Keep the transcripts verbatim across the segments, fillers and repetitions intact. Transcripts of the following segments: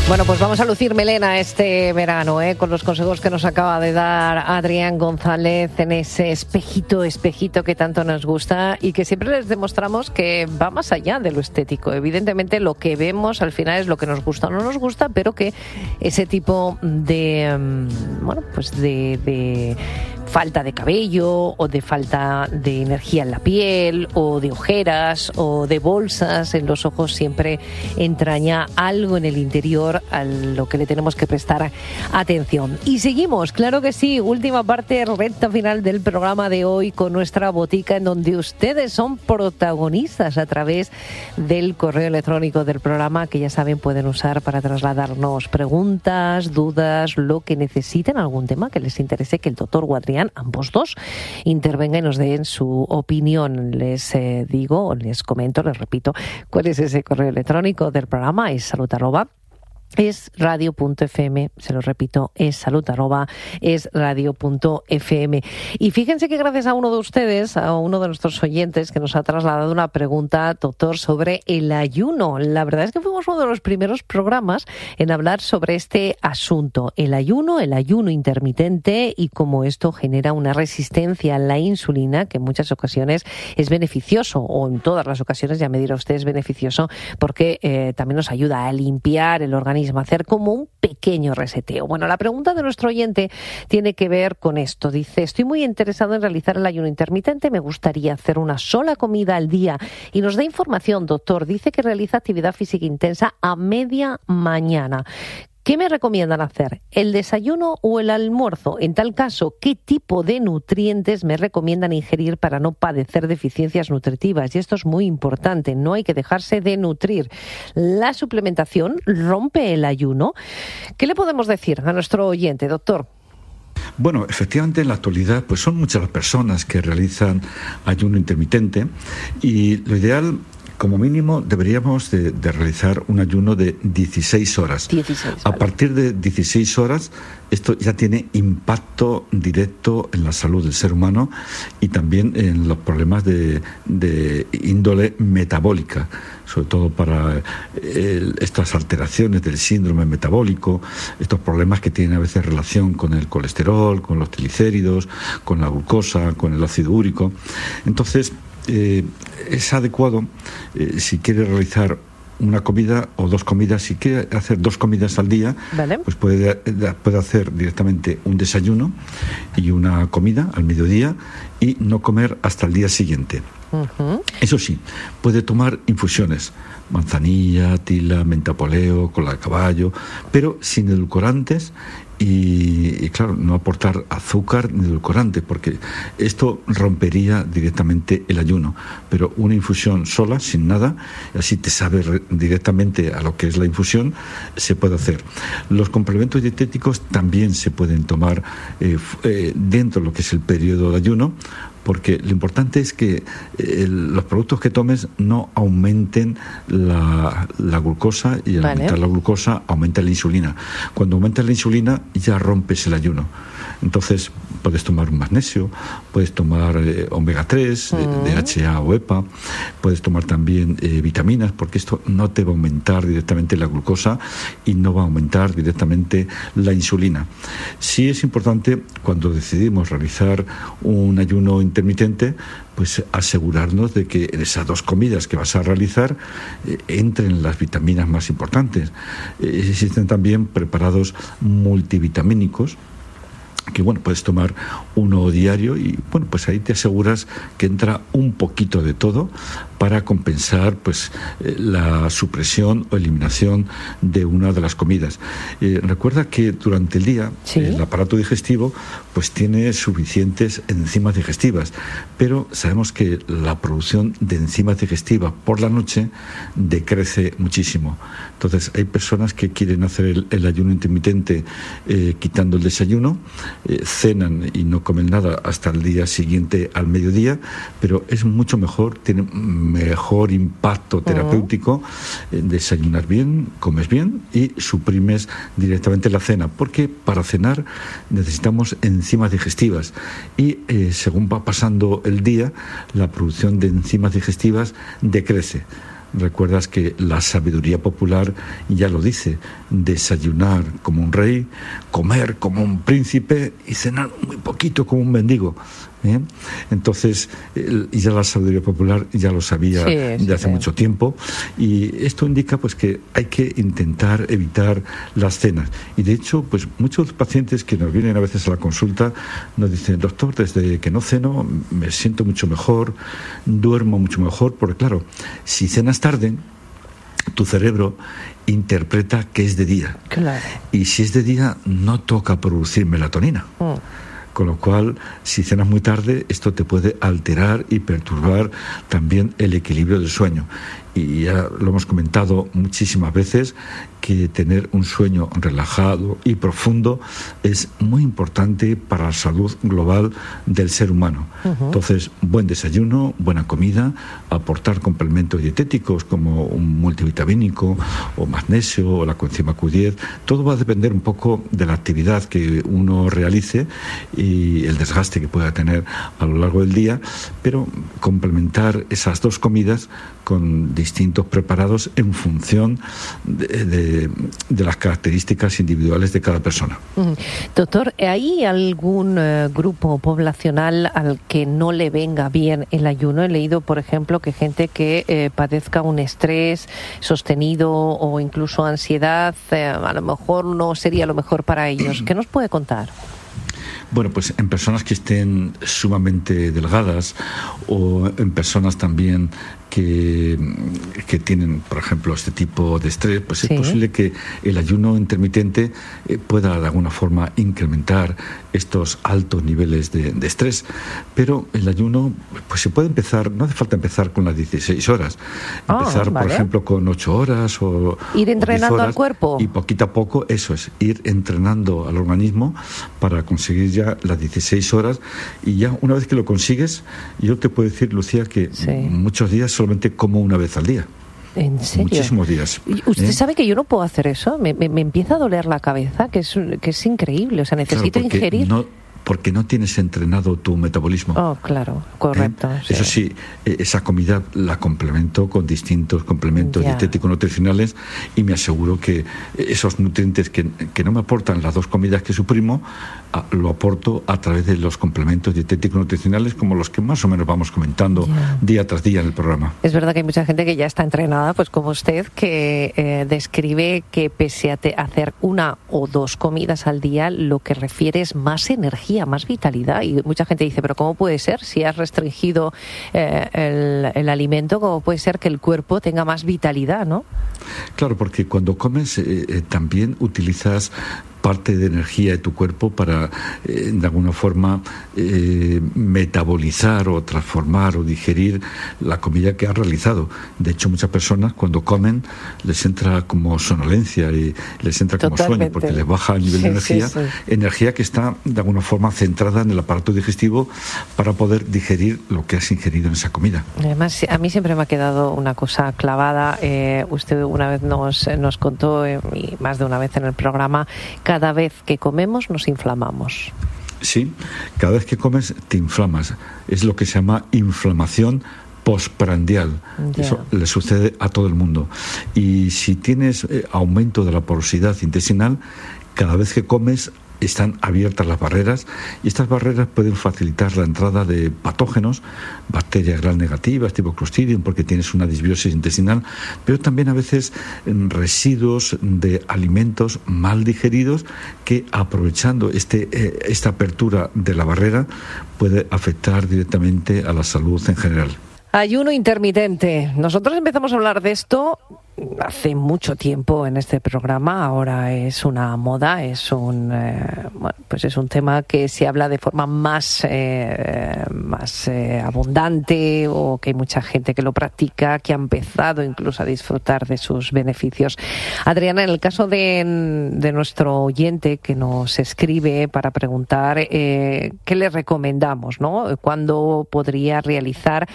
Bueno, pues vamos a lucir melena este verano, ¿eh? Con los consejos que nos acaba de dar Adrián González en ese espejito, espejito que tanto nos gusta y que siempre les demostramos que va más allá de lo estético. Evidentemente lo que vemos al final es lo que nos gusta o no nos gusta, pero que ese tipo de, bueno, pues de, de falta de cabello o de falta de energía en la piel o de ojeras o de bolsas en los ojos siempre entraña algo en el interior a lo que le tenemos que prestar atención. Y seguimos, claro que sí, última parte, recta final del programa de hoy con nuestra botica en donde ustedes son protagonistas a través del correo electrónico del programa que ya saben pueden usar para trasladarnos preguntas, dudas, lo que necesiten, algún tema que les interese que el doctor o Adrián, ambos dos, intervengan y nos den su opinión. Les eh, digo, les comento, les repito, cuál es ese correo electrónico del programa, es salud arroba es radio punto f m, se lo repito, es salud arroba es radio punto f m. Y fíjense que gracias a uno de ustedes, a uno de nuestros oyentes que nos ha trasladado una pregunta, doctor, sobre el ayuno. La verdad es que fuimos uno de los primeros programas en hablar sobre este asunto, el ayuno, el ayuno intermitente y cómo esto genera una resistencia a la insulina que en muchas ocasiones es beneficioso, o en todas las ocasiones, ya me dirá usted, es beneficioso porque eh, también nos ayuda a limpiar el organismo, hacer como un pequeño reseteo. Bueno, la pregunta de nuestro oyente tiene que ver con esto. Dice, estoy muy interesado en realizar el ayuno intermitente, me gustaría hacer una sola comida al día. Y nos da información, doctor. Dice que realiza actividad física intensa a media mañana. ¿Qué me recomiendan hacer? ¿El desayuno o el almuerzo? En tal caso, ¿qué tipo de nutrientes me recomiendan ingerir para no padecer deficiencias nutritivas? Y esto es muy importante, no hay que dejarse de nutrir. ¿La suplementación rompe el ayuno? ¿Qué le podemos decir a nuestro oyente, doctor? Bueno, efectivamente en la actualidad pues son muchas las personas que realizan ayuno intermitente y lo ideal, como mínimo, deberíamos de, de realizar un ayuno de dieciséis horas. dieciséis, A vale. partir de dieciséis horas, esto ya tiene impacto directo en la salud del ser humano y también en los problemas de, de índole metabólica, sobre todo para el, estas alteraciones del síndrome metabólico, estos problemas que tienen a veces relación con el colesterol, con los triglicéridos, con la glucosa, con el ácido úrico. Entonces, Eh, es adecuado eh, si quiere realizar una comida o dos comidas, si quiere hacer dos comidas al día, ¿vale? Pues puede, puede hacer directamente un desayuno y una comida al mediodía y no comer hasta el día siguiente. Uh-huh. Eso sí, puede tomar infusiones, manzanilla, tila, mentapoleo, cola de caballo, pero sin edulcorantes. Y, y claro, no aportar azúcar ni edulcorante, porque esto rompería directamente el ayuno. Pero una infusión sola, sin nada, así te sabe re- directamente a lo que es la infusión, se puede hacer. Los complementos dietéticos también se pueden tomar eh, eh, dentro de lo que es el periodo de ayuno, porque lo importante es que eh, los productos que tomes no aumenten la, la glucosa, y al vale. aumentar la glucosa aumenta la insulina. Cuando aumenta la insulina ya rompes el ayuno. Entonces puedes tomar un magnesio, puedes tomar eh, omega tres, uh-huh. D H A o E P A, puedes tomar también eh, vitaminas, porque esto no te va a aumentar directamente la glucosa y no va a aumentar directamente la insulina. Sí es importante, cuando decidimos realizar un ayuno intermitente, pues asegurarnos de que en esas dos comidas que vas a realizar eh, entren las vitaminas más importantes. Eh, existen también preparados multivitamínicos que bueno, puedes tomar uno diario y bueno, pues ahí te aseguras que entra un poquito de todo para compensar pues eh, la supresión o eliminación de una de las comidas. Eh, recuerda que durante el día ¿sí? el aparato digestivo pues tiene suficientes enzimas digestivas, pero sabemos que la producción de enzimas digestivas por la noche decrece muchísimo. Entonces hay personas que quieren hacer el, el ayuno intermitente eh, quitando el desayuno, eh, cenan y no comen nada hasta el día siguiente al mediodía, pero es mucho mejor, tiene mejor impacto terapéutico uh-huh. eh, desayunar bien, comes bien y suprimes directamente la cena, porque para cenar necesitamos enzimas digestivas y eh, según va pasando el día la producción de enzimas digestivas decrece. recuerdas que la sabiduría popular ya lo dice: desayunar como un rey, comer como un príncipe y cenar muy poquito como un mendigo. ¿Eh? Entonces, el, ya la sabiduría popular ya lo sabía sí, de sí, hace sí. mucho tiempo, y esto indica pues que hay que intentar evitar las cenas. Y de hecho, pues muchos pacientes que nos vienen a veces a la consulta nos dicen: doctor, desde que no ceno me siento mucho mejor, duermo mucho mejor, porque claro, si cenas tarde, tu cerebro interpreta que es de día. Claro. Y si es de día, no toca producir melatonina. Mm. Con lo cual, si cenas muy tarde, esto te puede alterar y perturbar también el equilibrio del sueño. Y ya lo hemos comentado muchísimas veces, que tener un sueño relajado y profundo es muy importante para la salud global del ser humano. Uh-huh. Entonces, buen desayuno, buena comida, aportar complementos dietéticos como un multivitamínico o magnesio o la coenzima Q diez. Todo va a depender un poco de la actividad que uno realice y el desgaste que pueda tener a lo largo del día, pero complementar esas dos comidas con distintos preparados en función de, de, de las características individuales de cada persona. Mm. Doctor, ¿hay algún eh, grupo poblacional al que no le venga bien el ayuno? He leído, por ejemplo, que gente que eh, padezca un estrés sostenido o incluso ansiedad, eh, a lo mejor no sería lo mejor para ellos. ¿Qué nos puede contar? Bueno, pues en personas que estén sumamente delgadas o en personas también que, que tienen, por ejemplo, este tipo de estrés, pues sí. Es posible que el ayuno intermitente eh, pueda de alguna forma incrementar estos altos niveles de, de estrés. Pero el ayuno, pues se puede empezar, no hace falta empezar con las dieciséis horas. Oh, empezar, vale. por ejemplo, con ocho horas o ir entrenando o diez horas, al cuerpo. Y poquito a poco, eso es, ir entrenando al organismo para conseguir ya las dieciséis horas. Y ya una vez que lo consigues, yo te puedo decir, Lucía, que sí. muchos días solamente como una vez al día. ¿En serio? Muchísimos días. ¿Usted ¿Eh? sabe que yo no puedo hacer eso? Me, me, me empieza a doler la cabeza, que es, que es increíble. O sea, necesito claro, ingerir... No, porque no tienes entrenado tu metabolismo. Oh, claro, correcto. ¿Eh? Sí. Eso sí, esa comida la complemento con distintos complementos yeah. dietéticos nutricionales, y me aseguro que esos nutrientes que, que no me aportan las dos comidas que suprimo, a, lo aporto a través de los complementos dietéticos nutricionales, como los que más o menos vamos comentando yeah. día tras día en el programa. Es verdad que hay mucha gente que ya está entrenada, pues como usted, que eh, describe que pese a te, hacer una o dos comidas al día, lo que refiere es más energía, más vitalidad. Y mucha gente dice, pero ¿cómo puede ser? Si has restringido eh, el, el alimento, ¿cómo puede ser que el cuerpo tenga más vitalidad, no? Claro, porque cuando comes eh, eh, también utilizas parte de energía de tu cuerpo para, eh, de alguna forma, eh, metabolizar o transformar o digerir la comida que has realizado. De hecho, muchas personas cuando comen les entra como sonolencia y les entra como Totalmente. sueño, porque les baja el nivel sí, de energía, sí, sí. energía que está, de alguna forma, centrada en el aparato digestivo para poder digerir lo que has ingerido en esa comida. Además, a mí siempre me ha quedado una cosa clavada. Eh, usted una vez nos, nos contó, eh, y más de una vez en el programa, cada vez que comemos nos inflamamos. Sí, cada vez que comes te inflamas. Es lo que se llama inflamación postprandial. Yeah. Eso le sucede a todo el mundo. Y si tienes eh, aumento de la porosidad intestinal, cada vez que comes están abiertas las barreras, y estas barreras pueden facilitar la entrada de patógenos, bacterias gram negativas tipo Clostridium, porque tienes una disbiosis intestinal, pero también a veces residuos de alimentos mal digeridos que, aprovechando este, eh, esta apertura de la barrera, puede afectar directamente a la salud en general. Ayuno intermitente. Nosotros empezamos a hablar de esto hace mucho tiempo en este programa. Ahora es una moda, es un eh, bueno, pues es un tema que se habla de forma más eh, más eh, abundante, o que hay mucha gente que lo practica, que ha empezado incluso a disfrutar de sus beneficios. Adriana, en el caso de, de nuestro oyente que nos escribe para preguntar eh, qué le recomendamos, ¿no? ¿Cuándo podría realizar? Porque hay que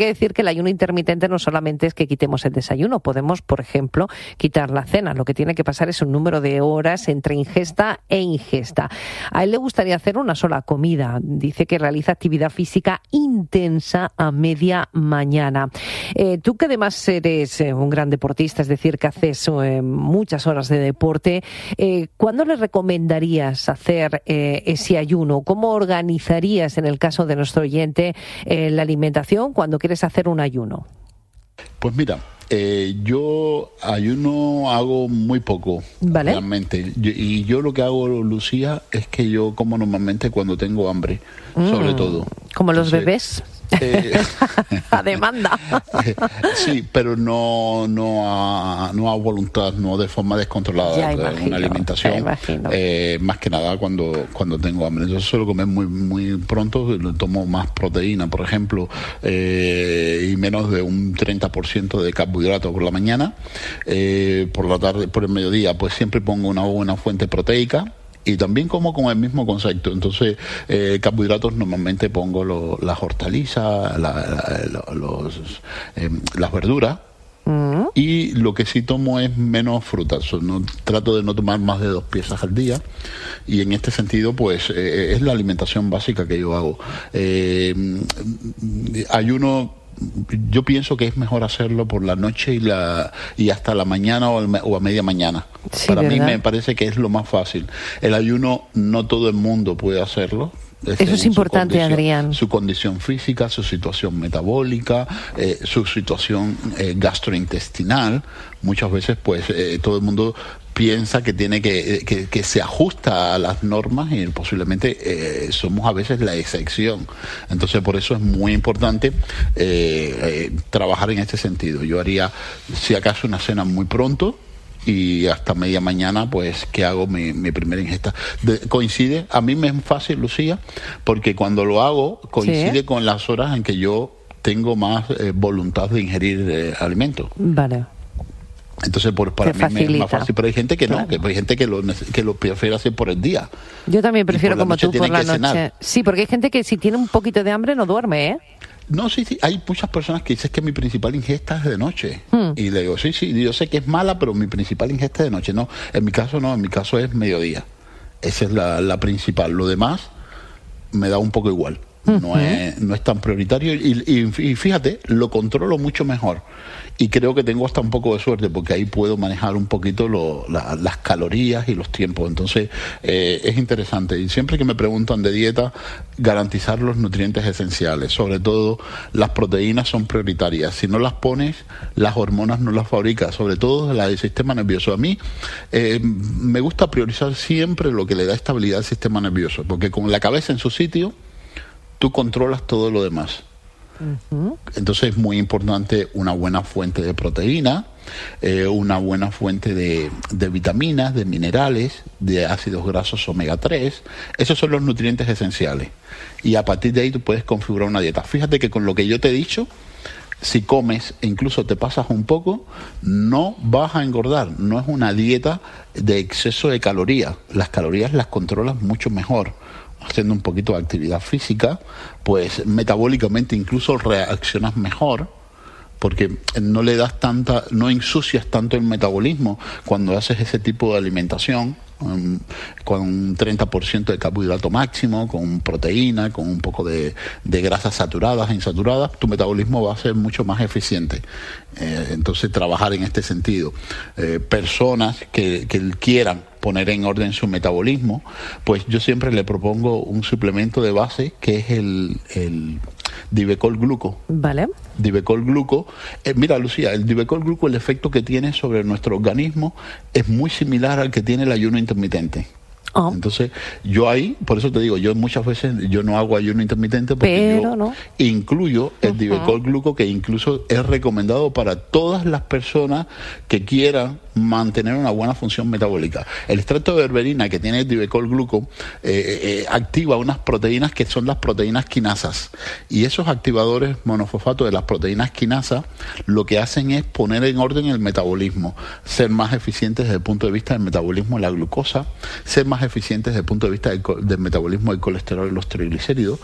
que decir que el ayuno intermitente no solamente es que quitemos el desayuno, podemos, por ejemplo, quitar la cena. Lo que tiene que pasar es un número de horas entre ingesta e ingesta. A él le gustaría hacer una sola comida. Dice que realiza actividad física intensa a media mañana. Eh, tú que además eres eh, un gran deportista, es decir, que haces eh, muchas horas de deporte, eh, ¿cuándo le recomendarías hacer eh, ese ayuno? ¿Cómo organizarías, en el caso de nuestro oyente, eh, la alimentación cuando quieres hacer un ayuno? Pues mira, eh, yo ayuno hago muy poco, ¿vale? Realmente. Yo, y yo lo que hago, Lucía, es que yo como normalmente cuando tengo hambre, mm, sobre todo. ¿Como los Entonces, bebés? Eh, a demanda. Sí, pero no no a, no a voluntad, no de forma descontrolada. Ya imagino, una alimentación eh, más que nada cuando cuando tengo hambre. Yo suelo comer muy muy pronto, tomo más proteína, por ejemplo, eh, y menos de un treinta por ciento de carbohidratos por la mañana. Eh, por la tarde, por el mediodía, pues siempre pongo una buena fuente proteica. Y también como con el mismo concepto. Entonces, eh, carbohidratos normalmente pongo lo, las hortalizas, la, la, los, eh, las verduras. Mm. Y lo que sí tomo es menos frutas. No, trato de no tomar más de dos piezas al día. Y en este sentido, pues, eh, es la alimentación básica que yo hago. Eh, ayuno... Yo pienso que es mejor hacerlo por la noche y la y hasta la mañana o, el, o a media mañana. Sí, Para ¿verdad? mí me parece que es lo más fácil. El ayuno no todo el mundo puede hacerlo. Eso es importante, Adrián. Su condición física, su situación metabólica, eh, su situación eh, gastrointestinal. Muchas veces, pues, eh, todo el mundo piensa que tiene que, que, que se ajusta a las normas y posiblemente eh, somos a veces la excepción. Entonces, por eso es muy importante eh, eh, trabajar en este sentido. Yo haría, si acaso, una cena muy pronto, y hasta media mañana, pues, que hago mi, mi primera ingesta. De, coincide, a mí me es fácil, Lucía, porque cuando lo hago, coincide ¿Sí? con las horas en que yo tengo más eh, voluntad de ingerir eh, alimentos. Vale. Entonces, por, para Te mí me es más fácil, pero hay gente que claro. no, que hay gente que lo, que lo prefiere hacer por el día. Yo también prefiero como tú, por la noche. Cenar. Sí, porque hay gente que si tiene un poquito de hambre no duerme, ¿eh? No, sí, sí, hay muchas personas que dicen que mi principal ingesta es de noche. Hmm. Y le digo, sí, sí, yo sé que es mala, pero mi principal ingesta es de noche. No, en mi caso no, en mi caso es mediodía. Esa es la, la principal. Lo demás me da un poco igual. Uh-huh. No es, no es tan prioritario y, y, y fíjate, lo controlo mucho mejor. Y creo que tengo hasta un poco de suerte porque ahí puedo manejar un poquito lo, la, las calorías y los tiempos. Entonces eh, es interesante. Y siempre que me preguntan de dieta, garantizar los nutrientes esenciales. Sobre todo las proteínas son prioritarias. Si no las pones, las hormonas no las fabricas. Sobre todo la del sistema nervioso. A mí eh, me gusta priorizar siempre lo que le da estabilidad al sistema nervioso. Porque con la cabeza en su sitio, tú controlas todo lo demás. Uh-huh. Entonces es muy importante una buena fuente de proteína, eh, una buena fuente de, de vitaminas, de minerales, de ácidos grasos omega tres. Esos son los nutrientes esenciales. Y a partir de ahí tú puedes configurar una dieta. Fíjate que con lo que yo te he dicho, si comes e incluso te pasas un poco, no vas a engordar. No es una dieta de exceso de calorías. Las calorías las controlas mucho mejor haciendo un poquito de actividad física, pues metabólicamente incluso reaccionas mejor, porque no le das tanta, no ensucias tanto el metabolismo cuando haces ese tipo de alimentación, um, con un treinta por ciento de carbohidrato máximo, con proteína, con un poco de, de grasas saturadas e insaturadas, tu metabolismo va a ser mucho más eficiente. Eh, entonces, trabajar en este sentido. Eh, personas que, que quieran poner en orden su metabolismo, pues yo siempre le propongo un suplemento de base que es el, el Divecol Gluco. Vale. Divecol Gluco. Eh, mira, Lucía, el Divecol Gluco, el efecto que tiene sobre nuestro organismo es muy similar al que tiene el ayuno intermitente. Oh. Entonces, yo ahí, por eso te digo, yo muchas veces yo no hago ayuno intermitente porque Pero yo no. incluyo el uh-huh. Divecol Gluco, que incluso es recomendado para todas las personas que quieran mantener una buena función metabólica. El extracto de berberina que tiene el Divecol Gluco eh, eh, activa unas proteínas que son las proteínas quinasas, y esos activadores monofosfato de las proteínas quinasas lo que hacen es poner en orden el metabolismo, ser más eficientes desde el punto de vista del metabolismo de la glucosa, ser más eficientes desde el punto de vista del, del metabolismo del colesterol y los triglicéridos,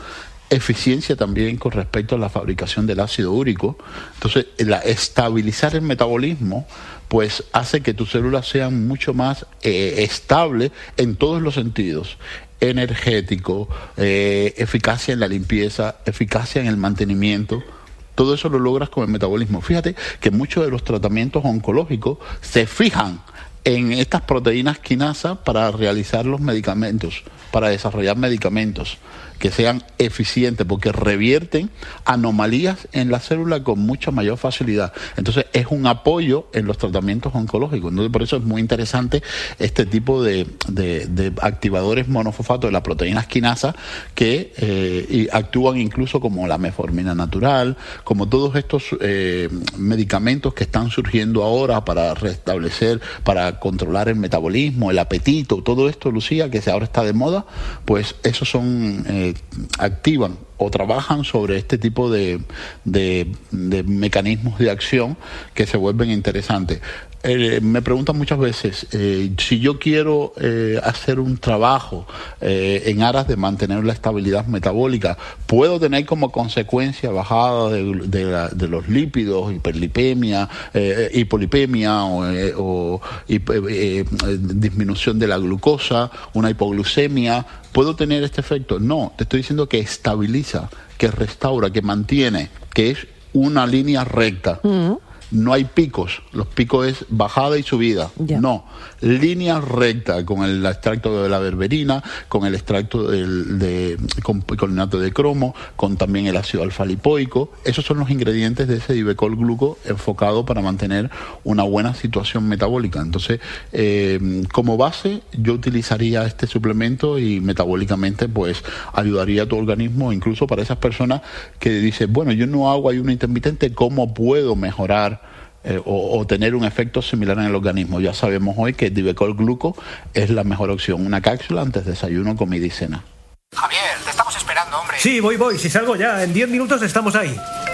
eficiencia también con respecto a la fabricación del ácido úrico. Entonces, la, estabilizar el metabolismo pues hace que tus células sean mucho más eh, estables en todos los sentidos: energético, eh, eficacia en la limpieza, eficacia en el mantenimiento. Todo eso lo logras con el metabolismo. Fíjate que muchos de los tratamientos oncológicos se fijan en estas proteínas quinasa para realizar los medicamentos, para desarrollar medicamentos que sean eficientes, porque revierten anomalías en la célula con mucha mayor facilidad. Entonces es un apoyo en los tratamientos oncológicos. Entonces por eso es muy interesante este tipo de, de, de activadores monofosfato de las proteínas quinasa que eh, y actúan incluso como la metformina natural, como todos estos eh, medicamentos que están surgiendo ahora para restablecer, para controlar el metabolismo, el apetito, todo esto, Lucía, que ahora está de moda, pues esos son... Eh, activan o trabajan sobre este tipo de, de, de mecanismos de acción que se vuelven interesantes. Eh, me preguntan muchas veces eh, si yo quiero eh, hacer un trabajo eh, en aras de mantener la estabilidad metabólica, ¿puedo tener como consecuencia bajada de, de, la, de los lípidos, hiperlipemia, eh, hipolipemia o, eh, o hip, eh, disminución de la glucosa, una hipoglucemia? ¿Puedo tener este efecto? No, te estoy diciendo que estabiliza, que restaura, que mantiene, que es una línea recta. Uh-huh. No hay picos, los picos es bajada y subida, yeah. No, línea recta con el extracto de la berberina, con el extracto del, de con bicarbonato de cromo, con también el ácido alfa-lipoico. Esos son los ingredientes de ese Divecol Gluco enfocado para mantener una buena situación metabólica. Entonces, eh, como base, yo utilizaría este suplemento y metabólicamente pues ayudaría a tu organismo, incluso para esas personas que dicen, bueno, yo no hago ayuno intermitente, ¿cómo puedo mejorar Eh, o, o tener un efecto similar en el organismo? Ya sabemos hoy que el Divecol Gluco es la mejor opción. Una cápsula antes de desayuno, comida y cena. Javier, te estamos esperando, hombre. Sí, voy, voy. Si salgo ya, en diez minutos estamos ahí.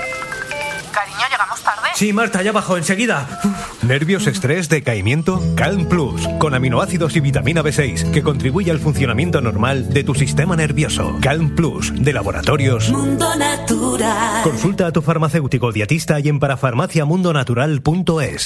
Cariño, ¿llegamos tarde? Sí, Marta, ya bajo, enseguida. ¿Nervios, estrés, decaimiento? Calm Plus, con aminoácidos y vitamina B seis, que contribuye al funcionamiento normal de tu sistema nervioso. Calm Plus, de Laboratorios Mundo Natural. Consulta a tu farmacéutico dietista y en parafarmaciamundonatural punto es.